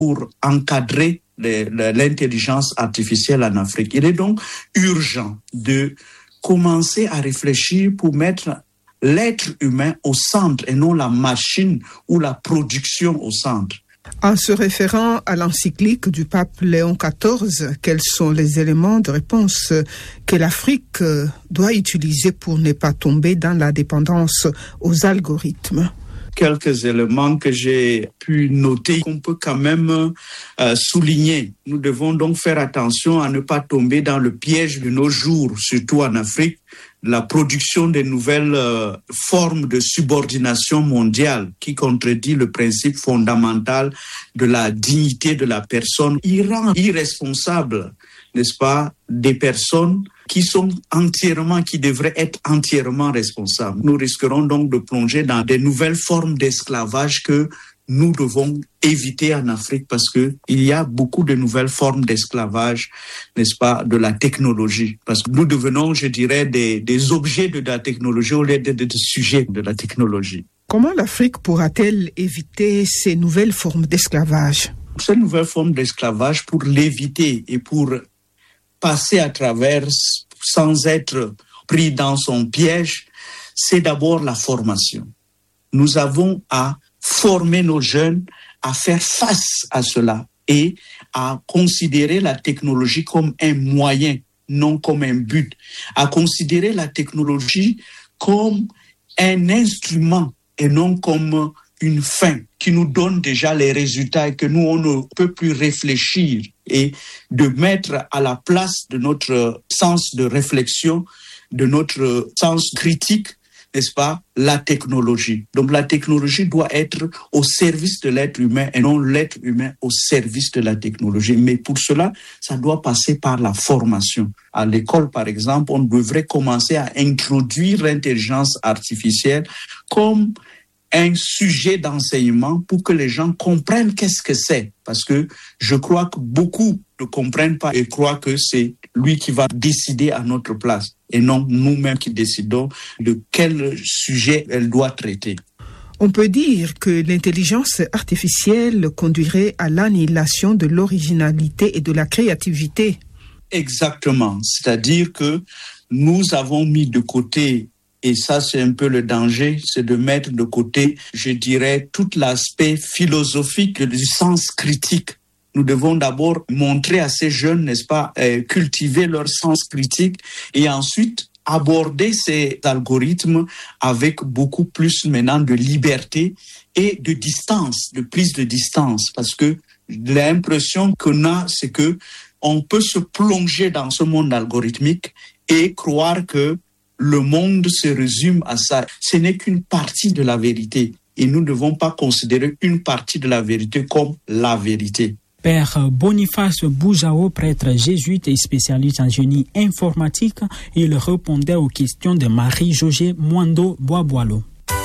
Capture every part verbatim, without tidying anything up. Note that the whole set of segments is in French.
pour encadrer les, l'intelligence artificielle en Afrique. Il est donc urgent de commencer à réfléchir pour mettre l'être humain au centre et non la machine ou la production au centre. En se référant à l'encyclique du pape Léon quatorze, quels sont les éléments de réponse que l'Afrique doit utiliser pour ne pas tomber dans la dépendance aux algorithmes? Quelques éléments que j'ai pu noter qu'on peut quand même euh, souligner. Nous devons donc faire attention à ne pas tomber dans le piège de nos jours, surtout en Afrique, la production de nouvelles euh, formes de subordination mondiale qui contredit le principe fondamental de la dignité de la personne. Il rend irresponsable, n'est-ce pas, des personnes qui sont entièrement, qui devraient être entièrement responsables. Nous risquerons donc de plonger dans des nouvelles formes d'esclavage que nous devons éviter en Afrique parce que il y a beaucoup de nouvelles formes d'esclavage, n'est-ce pas, de la technologie. Parce que nous devenons, je dirais, des, des objets de la technologie au lieu de, de, de sujets de la technologie. Comment l'Afrique pourra-t-elle éviter ces nouvelles formes d'esclavage? Ces nouvelles formes d'esclavage, pour l'éviter et pour passer à travers sans être pris dans son piège, c'est d'abord la formation. Nous avons à former nos jeunes à faire face à cela et à considérer la technologie comme un moyen, non comme un but, à considérer la technologie comme un instrument et non comme une fin qui nous donne déjà les résultats et que nous, on ne peut plus réfléchir, et de mettre à la place de notre sens de réflexion, de notre sens critique, n'est-ce pas, la technologie. Donc la technologie doit être au service de l'être humain et non l'être humain au service de la technologie. Mais pour cela, ça doit passer par la formation. À l'école, par exemple, on devrait commencer à introduire l'intelligence artificielle comme un sujet d'enseignement pour que les gens comprennent qu'est-ce que c'est. Parce que je crois que beaucoup ne comprennent pas et croient que c'est lui qui va décider à notre place et non nous-mêmes qui décidons de quel sujet elle doit traiter. On peut dire que l'intelligence artificielle conduirait à l'annihilation de l'originalité et de la créativité. Exactement. C'est-à-dire que nous avons mis de côté, et ça, c'est un peu le danger, c'est de mettre de côté, je dirais, tout l'aspect philosophique du sens critique. Nous devons d'abord montrer à ces jeunes, n'est-ce pas, euh, cultiver leur sens critique et ensuite aborder ces algorithmes avec beaucoup plus maintenant de liberté et de distance, de prise de distance. Parce que l'impression qu'on a, c'est que on peut se plonger dans ce monde algorithmique et croire que le monde se résume à ça. Ce n'est qu'une partie de la vérité. Et nous ne devons pas considérer une partie de la vérité comme la vérité. Père Boniface Boujao, prêtre jésuite et spécialiste en génie informatique, il répondait aux questions de Marie-Josée Mwando Boaboalo.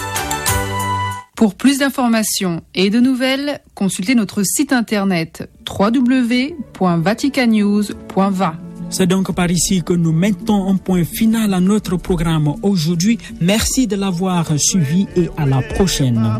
Pour plus d'informations et de nouvelles, consultez notre site internet w w w point vatican news point v a. C'est donc par ici que nous mettons un point final à notre programme aujourd'hui. Merci de l'avoir suivi et à la prochaine.